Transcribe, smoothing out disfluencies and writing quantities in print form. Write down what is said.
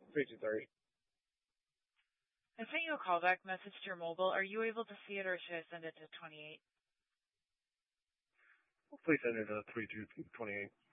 3230. I sent you a callback message to your mobile. Are you able to see it, or should I send it to 28? Please send it to 3228.